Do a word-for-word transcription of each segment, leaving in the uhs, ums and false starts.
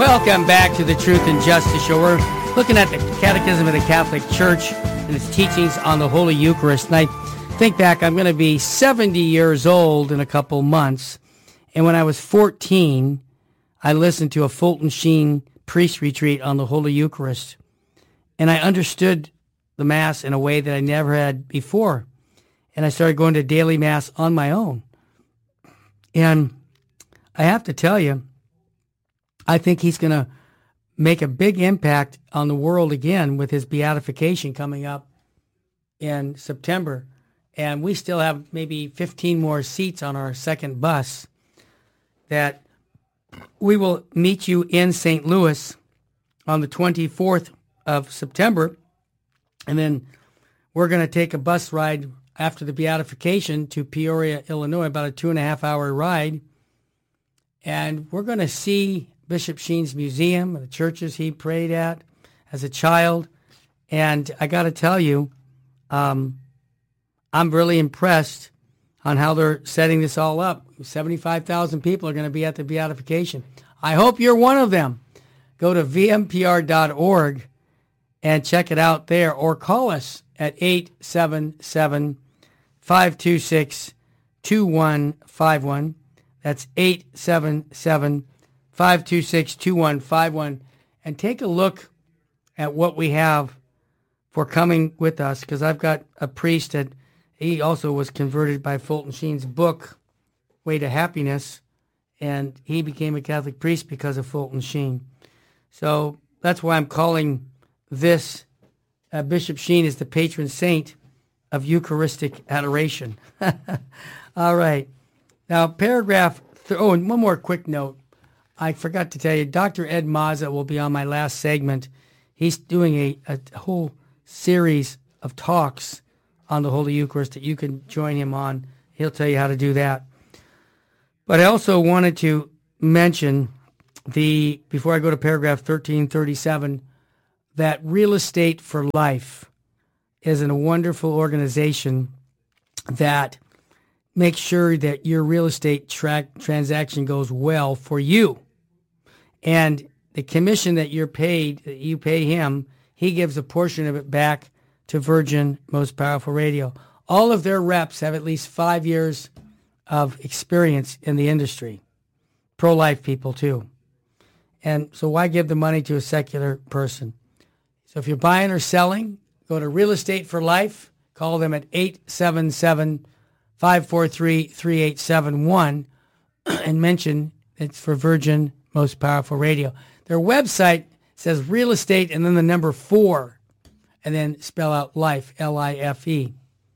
Welcome back to the Truth and Justice Show. We're looking at the Catechism of the Catholic Church and its teachings on the Holy Eucharist. And I think back, I'm going to be seventy years old in a couple months. And when I was fourteen, I listened to a Fulton Sheen priest retreat on the Holy Eucharist. And I understood the Mass in a way that I never had before. And I started going to daily Mass on my own. And I have to tell you, I think he's going to make a big impact on the world again with his beatification coming up in September. And we still have maybe fifteen more seats on our second bus that we will meet you in Saint Louis on the twenty-fourth of September. And then we're going to take a bus ride after the beatification to Peoria, Illinois, about a two and a half hour ride. And we're going to see Bishop Sheen's museum and the churches he prayed at as a child. And I got to tell you, um, I'm really impressed on how they're setting this all up. seventy-five thousand people are going to be at the beatification. I hope you're one of them. Go to v m p r dot org and check it out there, or call us at eight seven seven, five two six, two one five one. That's eight seven seven, five two six, two one five one. And take a look at what we have for coming with us, because I've got a priest that he also was converted by Fulton Sheen's book, Way to Happiness, and he became a Catholic priest because of Fulton Sheen. So that's why I'm calling this uh, Bishop Sheen is the patron saint of Eucharistic adoration. All right. Now, paragraph, th- oh, and one more quick note. I forgot to tell you, Doctor Ed Mazza will be on my last segment. He's doing a, a whole series of talks on the Holy Eucharist that you can join him on. He'll tell you how to do that. But I also wanted to mention, the before I go to paragraph thirteen thirty-seven, that Real Estate for Life is a wonderful organization that makes sure that your real estate tra- transaction goes well for you. And the commission that you're paid, that you pay him, he gives a portion of it back to Virgin Most Powerful Radio. All of their reps have at least five years of experience in the industry. Pro-life people, too. And so why give the money to a secular person? So if you're buying or selling, go to Real Estate for Life. Call them at eight seven seven, five four three, three eight seven one and mention it's for Virgin Most Powerful Radio. Their website says real estate and then the number four, and then spell out life, L I F E,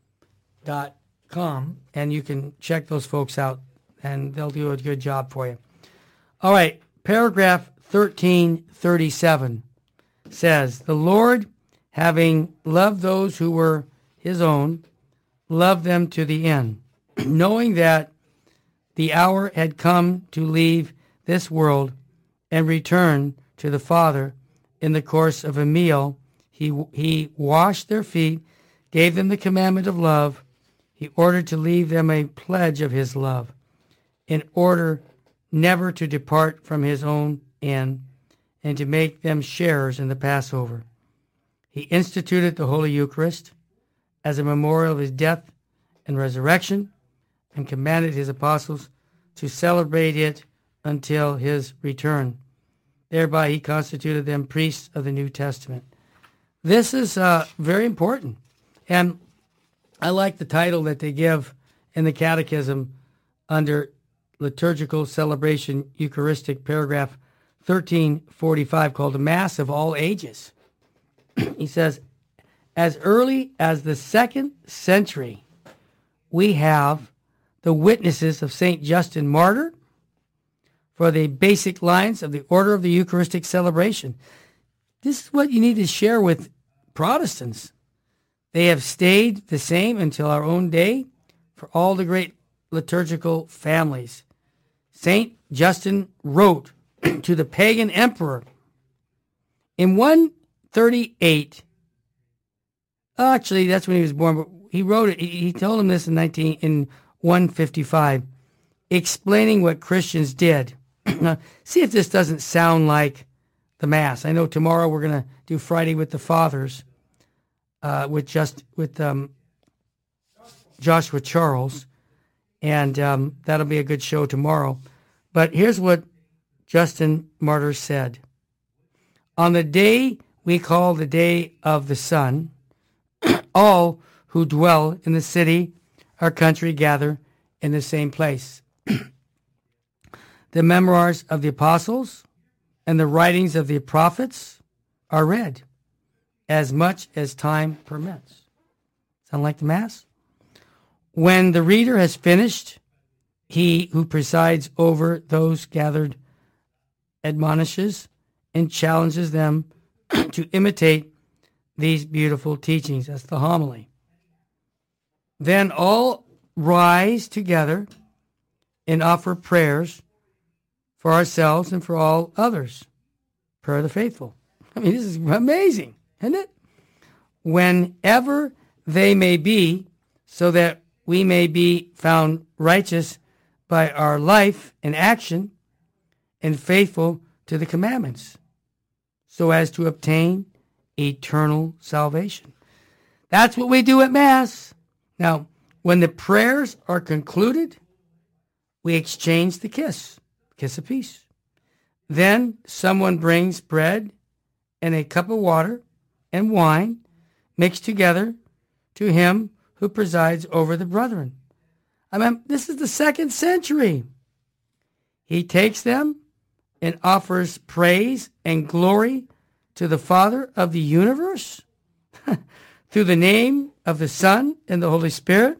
dot com, and you can check those folks out, and they'll do a good job for you. All right, paragraph thirteen thirty-seven says, the Lord, having loved those who were his own, loved them to the end, knowing that the hour had come to leave this world and return to the Father. In the course of a meal, he, he washed their feet, gave them the commandment of love. He ordered to leave them a pledge of his love, in order never to depart from his own end, and to make them sharers in the Passover. He instituted the Holy Eucharist as a memorial of his death and resurrection, and commanded his apostles to celebrate it until his return. Thereby he constituted them priests of the New Testament. This is uh, very important. And I like the title that they give in the Catechism under Liturgical Celebration Eucharistic, paragraph thirteen forty-five, called the Mass of All Ages. He says, as early as the second century, we have the witnesses of Saint Justin Martyr for the basic lines of the order of the Eucharistic celebration. This is what you need to share with Protestants. They have stayed the same until our own day for all the great liturgical families. Saint Justin wrote to the pagan emperor in one thirty-eight. Actually, that's when he was born, but he wrote it. He told him this in nineteen in one fifty-five, explaining what Christians did. Now, see if this doesn't sound like the Mass. I know tomorrow we're going to do Friday with the Fathers uh, with just with um, Joshua Charles, and um, that'll be a good show tomorrow. But here's what Justin Martyr said. On the day we call the Day of the Sun, all who dwell in the city or country gather in the same place. The memoirs of the apostles and the writings of the prophets are read as much as time permits. Sound like the Mass? When the reader has finished, he who presides over those gathered admonishes and challenges them to imitate these beautiful teachings. That's the homily. Then all rise together and offer prayers for ourselves and for all others. Prayer of the faithful. I mean, this is amazing, isn't it? Whenever they may be, so that we may be found righteous by our life and action and faithful to the commandments, so as to obtain eternal salvation. That's what we do at Mass. Now, when the prayers are concluded, we exchange the kiss. Kiss of peace. Then someone brings bread and a cup of water and wine mixed together to him who presides over the brethren. I mean, this is the second century. He takes them and offers praise and glory to the Father of the universe through the name of the Son and the Holy Spirit.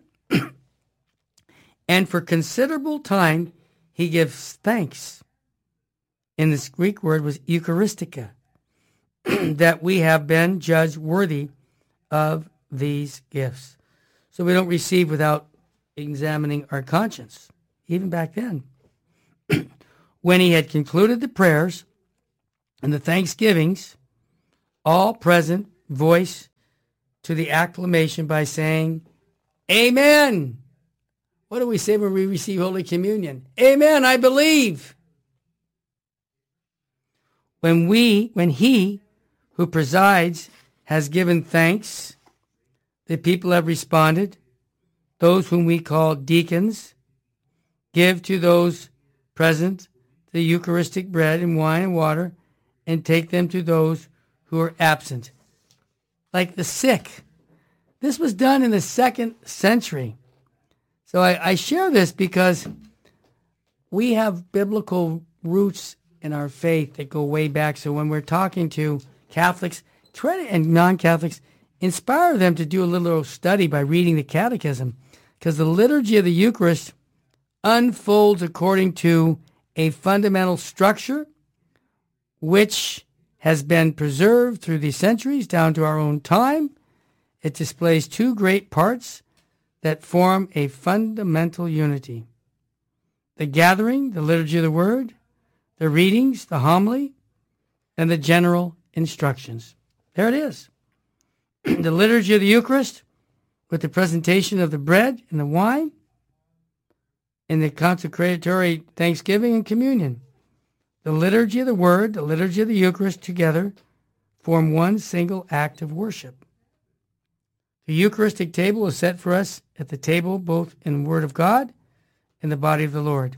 And for considerable time, he gives thanks. And this Greek word was Eucharistica, that we have been judged worthy of these gifts. So we don't receive without examining our conscience, even back then. When he had concluded the prayers and the thanksgivings, all present voice to the acclamation by saying, Amen. What do we say when we receive Holy Communion? Amen, I believe. When we, when he who presides has given thanks, the people have responded. Those whom we call deacons give to those present the Eucharistic bread and wine and water and take them to those who are absent. Like the sick. This was done in the second century. So I, I share this because we have biblical roots in our faith that go way back. So when we're talking to Catholics, try to, and non-Catholics, inspire them to do a little study by reading the Catechism, because the liturgy of the Eucharist unfolds according to a fundamental structure which has been preserved through the centuries down to our own time. It displays two great parts that form a fundamental unity. The gathering, the liturgy of the Word, the readings, the homily, and the general instructions. There it is. The liturgy of the Eucharist with the presentation of the bread and the wine and the consecratory thanksgiving and communion. The liturgy of the Word, the liturgy of the Eucharist together form one single act of worship. The Eucharistic table is set for us at the table both in the Word of God and the body of the Lord.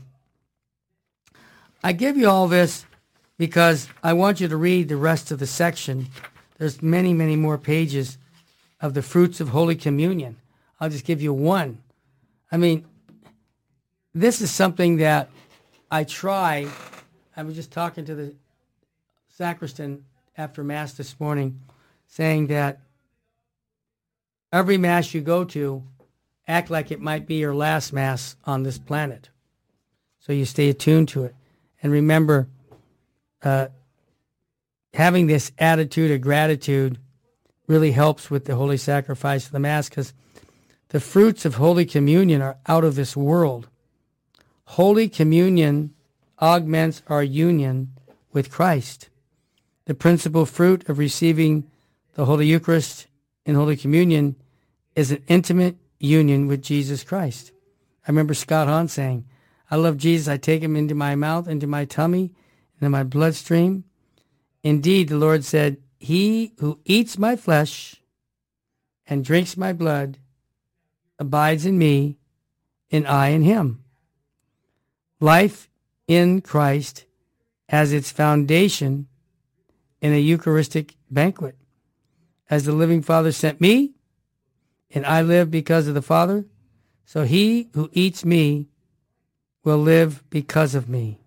I give you all this because I want you to read the rest of the section. There's many, many more pages of the fruits of Holy Communion. I'll just give you one. I mean, this is something that I try. I was just talking to the sacristan after Mass this morning, saying that every Mass you go to, act like it might be your last Mass on this planet. So you stay attuned to it. And remember, uh, having this attitude of gratitude really helps with the holy sacrifice of the Mass, because the fruits of Holy Communion are out of this world. Holy Communion augments our union with Christ. The principal fruit of receiving the Holy Eucharist and Holy Communion is an intimate union with Jesus Christ. I remember Scott Hahn saying, I love Jesus. I take him into my mouth, into my tummy, into my bloodstream. Indeed, the Lord said, he who eats my flesh and drinks my blood abides in me, and I in him. Life in Christ as its foundation in a Eucharistic banquet. As the living Father sent me, and I live because of the Father, so he who eats me will live because of me.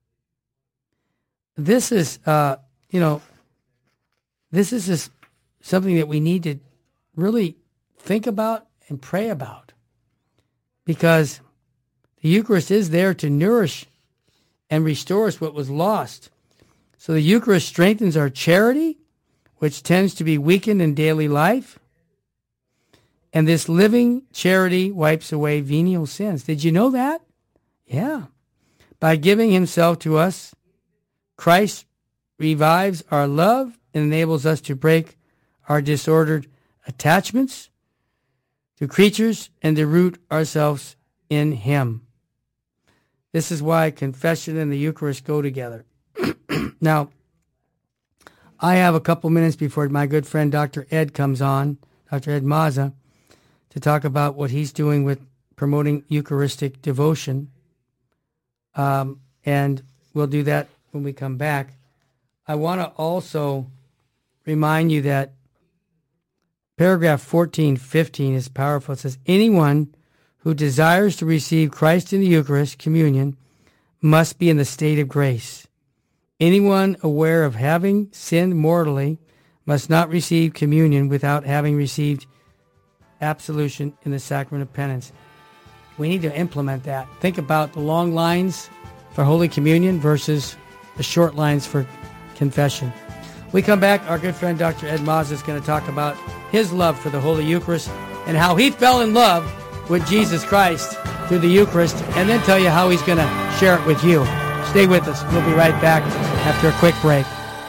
This is, uh, you know, this is just something that we need to really think about and pray about, because the Eucharist is there to nourish and restore us what was lost. So the Eucharist strengthens our charity, which tends to be weakened in daily life. And this living charity wipes away venial sins. Did you know that? Yeah. By giving himself to us, Christ revives our love and enables us to break our disordered attachments to creatures and to root ourselves in him. This is why confession and the Eucharist go together. Now, I have a couple minutes before my good friend Doctor Ed comes on, Doctor Ed Maza, to talk about what he's doing with promoting Eucharistic devotion. Um, and we'll do that when we come back. I want to also remind you that paragraph fourteen fifteen is powerful. It says, anyone who desires to receive Christ in the Eucharist, communion, must be in the state of grace. Anyone aware of having sinned mortally must not receive communion without having received absolution in the sacrament of penance. We need to implement that. Think about the long lines for Holy Communion versus the short lines for confession. We come back, our good friend Doctor Ed Maza is going to talk about his love for the Holy Eucharist and how he fell in love with Jesus Christ through the Eucharist, and then tell you how he's going to share it with you. Stay with us. We'll be right back after a quick break.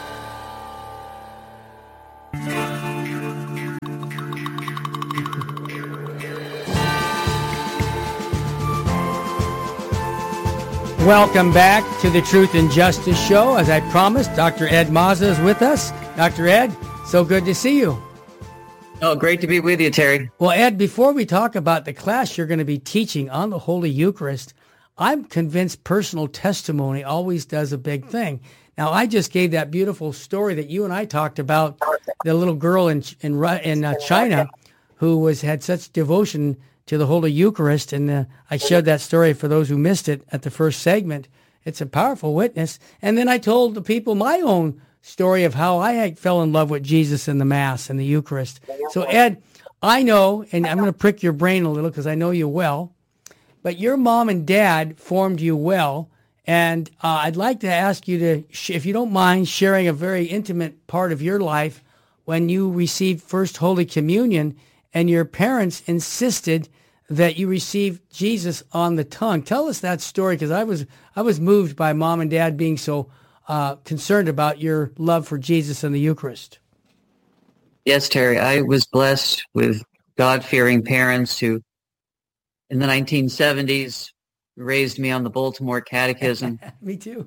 Welcome back to the Truth and Justice Show. As I promised, Doctor Ed Maza is with us. Doctor Ed, so good to see you. Oh, great to be with you, Terry. Well, Ed, before we talk about the class you're going to be teaching on the Holy Eucharist, I'm convinced personal testimony always does a big thing. Now, I just gave that beautiful story that you and I talked about, the little girl in in, in uh, China who was had such devotion to the Holy Eucharist, and uh, I shared that story for those who missed it at the first segment. It's a powerful witness. And then I told the people my own story of how I had, fell in love with Jesus in the Mass and the Eucharist. So, Ed, I know, and I'm going to prick your brain a little because I know you well, but your mom and dad formed you well, and uh, I'd like to ask you to, sh- if you don't mind, sharing a very intimate part of your life when you received First Holy Communion and your parents insisted that you receive Jesus on the tongue. Tell us that story, because I was I was moved by mom and dad being so uh, concerned about your love for Jesus and the Eucharist. Yes, Terry, I was blessed with God-fearing parents who, in the nineteen seventies, raised me on the Baltimore Catechism. Me too.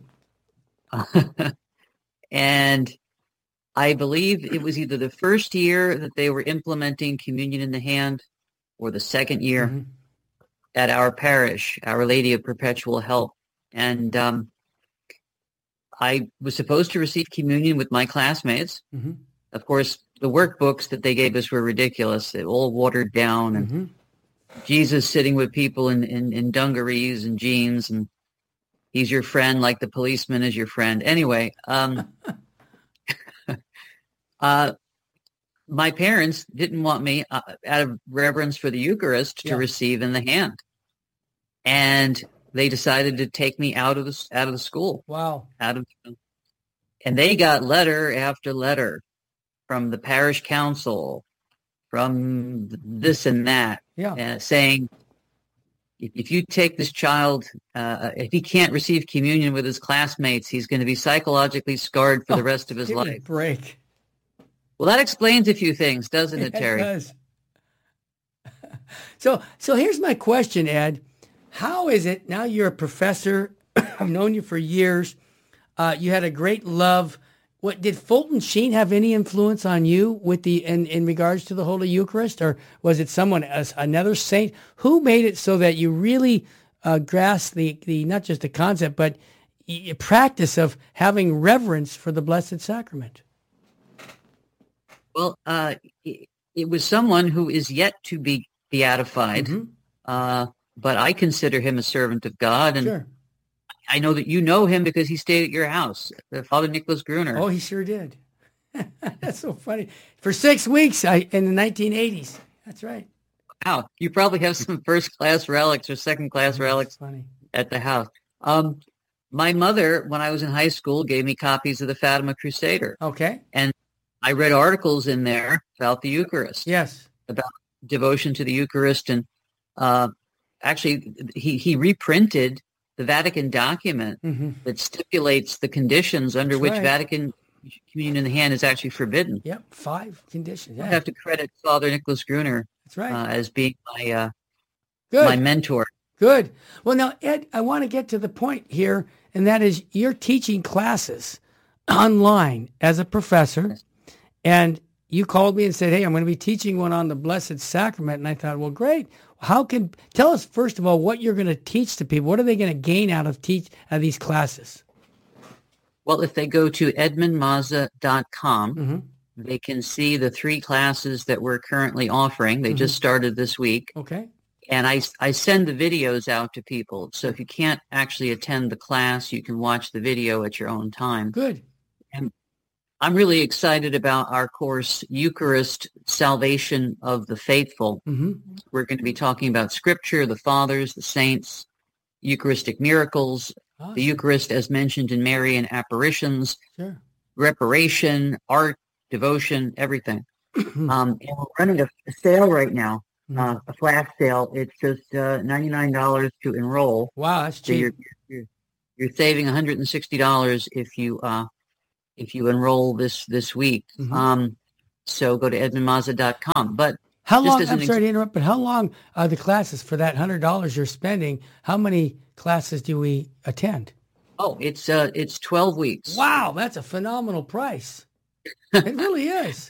And I believe it was either the first year that they were implementing communion in the hand or the second year mm-hmm. at our parish, Our Lady of Perpetual Help. And um, I was supposed to receive communion with my classmates. Mm-hmm. Of course, the workbooks that they gave us were ridiculous. They all watered down, and mm-hmm. Jesus sitting with people in, in, in dungarees and jeans, and he's your friend like the policeman is your friend. Anyway, um, uh, my parents didn't want me, uh, out of reverence for the Eucharist, to yeah. receive in the hand. And they decided to take me out of the, out of the school. Wow. Out of, and they got letter after letter from the parish council, from this and that, yeah. uh, saying, if, if you take this child, uh, if he can't receive communion with his classmates, he's going to be psychologically scarred for oh, the rest of his give life. Me a break. Well, that explains a few things, doesn't it, Terry? It does. so, so here's my question, Ed. How is it, now you're a professor, I've known you for years, uh, you had a great love. What did Fulton Sheen have any influence on you with the in, in regards to the Holy Eucharist, or was it someone else, another saint? Who made it so that you really uh, grasped the, the not just the concept, but y- practice of having reverence for the Blessed Sacrament? Well, uh, it, it was someone who is yet to be beatified, mm-hmm. uh, but I consider him a servant of God, and sure. I know that you know him because he stayed at your house, Father Nicholas Gruner. Oh, he sure did. That's so funny. For six weeks I, in the nineteen eighties. That's right. Wow. You probably have some first-class relics or second-class relics funny. At the house. Um, my mother, when I was in high school, gave me copies of the Fatima Crusader. Okay. And I read articles in there about the Eucharist. Yes. About devotion to the Eucharist. And uh, actually, he, he reprinted the Vatican document mm-hmm. that stipulates the conditions under That's which right. Vatican communion in the hand is actually forbidden. Yep, five conditions. Yeah. I have to credit Father Nicholas Gruner That's right. uh, as being my uh, Good. my mentor. Good. Well, now, Ed, I want to get to the point here, and that is you're teaching classes online as a professor, and you called me and said, hey, I'm going to be teaching one on the Blessed Sacrament, and I thought, well, great. How can, tell us, first of all, what you're going to teach to people. What are they going to gain out of teach out of these classes? Well, if they go to edmund mazza dot com, mm-hmm. they can see the three classes that we're currently offering. They mm-hmm. just started this week. Okay. And I, I send the videos out to people. So if you can't actually attend the class, you can watch the video at your own time. Good. And I'm really excited about our course, Eucharist, Salvation of the Faithful. Mm-hmm. We're going to be talking about Scripture, the Fathers, the Saints, Eucharistic miracles, awesome. The Eucharist as mentioned in Marian apparitions, sure. reparation, art, devotion, everything. um, and we're running a, a sale right now, mm-hmm. uh, a flash sale. It's just uh, ninety-nine dollars to enroll. Wow, that's cheap. So you're, you're, you're saving one hundred sixty dollars if you uh, if you enroll this this week. Mm-hmm. Um, so go to edmund mazza dot com. But how long, I'm sorry to interrupt, but how long are the classes for that one hundred dollars you're spending? How many classes do we attend? Oh, it's uh, it's twelve weeks. Wow, that's a phenomenal price. It really is.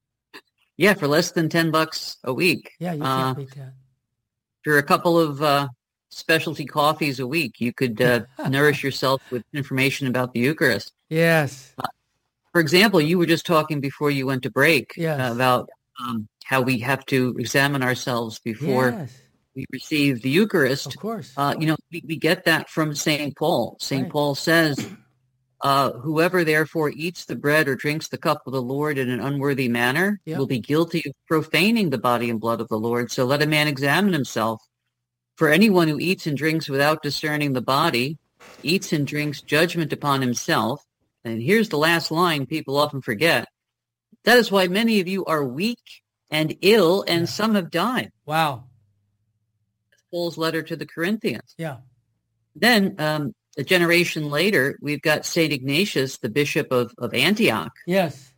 Yeah, for less than ten bucks a week. Yeah, you can't uh, beat that. For a couple of uh, specialty coffees a week, you could uh, nourish yourself with information about the Eucharist. Yes. Uh, for example, you were just talking before you went to break yes. uh, about um, how we have to examine ourselves before yes. we receive the Eucharist. Of course. Uh, you know, we, we get that from Saint Paul. Saint right. Paul says, uh, whoever therefore eats the bread or drinks the cup of the Lord in an unworthy manner yep. will be guilty of profaning the body and blood of the Lord. So let a man examine himself. For anyone who eats and drinks without discerning the body eats and drinks judgment upon himself. And here's the last line people often forget. That is why many of you are weak and ill, and yeah. some have died. Wow. That's Paul's letter to the Corinthians. Yeah. Then um, a generation later, we've got Saint Ignatius, the bishop of, of Antioch. Yes.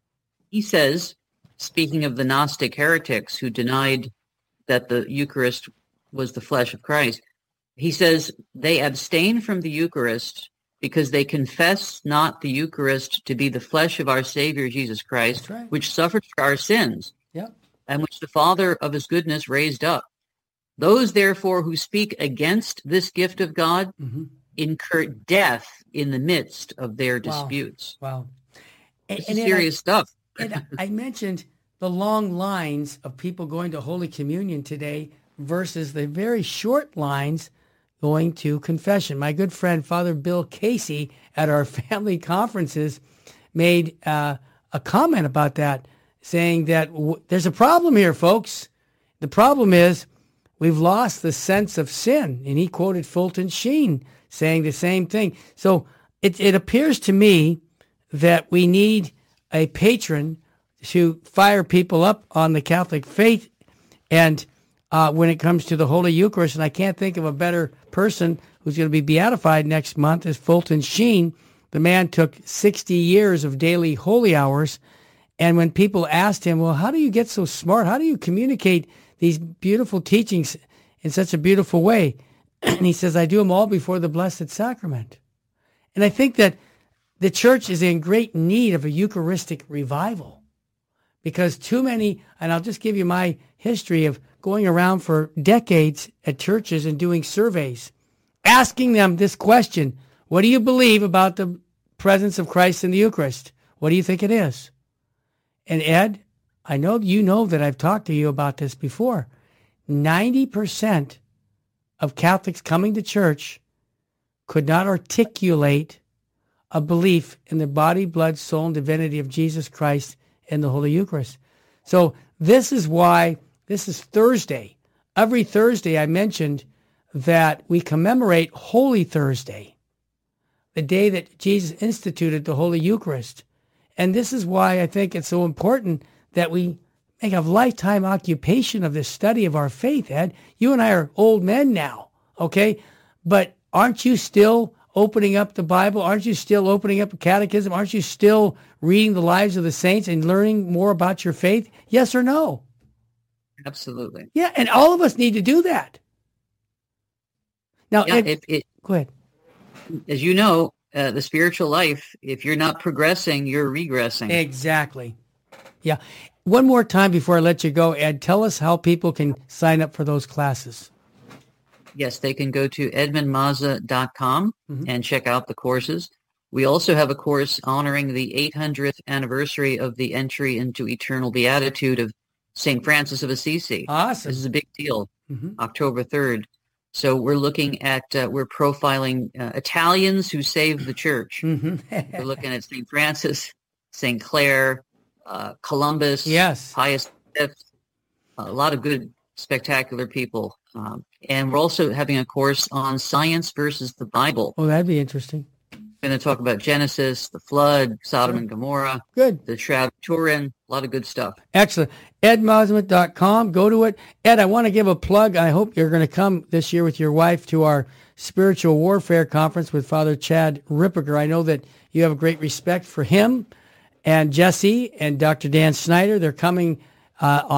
He says, speaking of the Gnostic heretics who denied that the Eucharist was the flesh of Christ, he says they abstain from the Eucharist because they confess not the Eucharist to be the flesh of our Savior Jesus Christ, right. which suffered for our sins, yep. and which the Father of his goodness raised up. Those, therefore, who speak against this gift of God mm-hmm. incur death in the midst of their wow. disputes. Wow. And, This and is serious I, stuff. And I mentioned the long lines of people going to Holy Communion today versus the very short lines going to confession. My good friend, Father Bill Casey, at our family conferences, made uh, a comment about that, saying that w- there's a problem here, folks. The problem is we've lost the sense of sin. And he quoted Fulton Sheen saying the same thing. So it, it appears to me that we need a patron to fire people up on the Catholic faith and Uh, when it comes to the Holy Eucharist, and I can't think of a better person who's going to be beatified next month is Fulton Sheen. The man took sixty years of daily holy hours, and when people asked him, well, how do you get so smart? How do you communicate these beautiful teachings in such a beautiful way? And he says, I do them all before the Blessed Sacrament. And I think that the church is in great need of a Eucharistic revival because too many, and I'll just give you my history of going around for decades at churches and doing surveys, asking them this question, what do you believe about the presence of Christ in the Eucharist? What do you think it is? And Ed, I know you know that I've talked to you about this before. ninety percent of Catholics coming to church could not articulate a belief in the body, blood, soul, and divinity of Jesus Christ in the Holy Eucharist. So this is why, this is Thursday. Every Thursday I mentioned that we commemorate Holy Thursday, the day that Jesus instituted the Holy Eucharist. And this is why I think it's so important that we make a lifetime occupation of this study of our faith, Ed. You and I are old men now, okay? But aren't you still opening up the Bible? Aren't you still opening up a catechism? Aren't you still reading the lives of the saints and learning more about your faith? Yes or no? Absolutely. Yeah, and all of us need to do that. Now, yeah, Ed, it, it, go ahead. As you know, uh, the spiritual life, if you're not progressing, you're regressing. Exactly. Yeah. One more time before I let you go, Ed, tell us how people can sign up for those classes. Yes, they can go to edmund mazza dot com mm-hmm. and check out the courses. We also have a course honoring the eight hundredth anniversary of the entry into eternal beatitude of Saint Francis of Assisi. Awesome. This is a big deal, mm-hmm. October third. So we're looking at, uh, we're profiling uh, Italians who saved the church. Mm-hmm. We're looking at Saint Francis, Saint Clare, uh, Columbus, yes. Pius the Fifth, a lot of good, spectacular people. Um, and we're also having a course on science versus the Bible. Oh, that'd be interesting. We're going to talk about Genesis, the flood, Sodom and Gomorrah, good. the Shroud of Turin, a lot of good stuff. Excellent. ed mosman dot com. Go to it. Ed, I want to give a plug. I hope you're going to come this year with your wife to our Spiritual Warfare Conference with Father Chad Ripperger. I know that you have a great respect for him and Jesse and Doctor Dan Snyder. They're coming uh, on